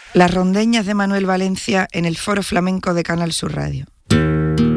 Las rondeñas de Manuel Valencia en el Foro Flamenco de Canal Sur Radio.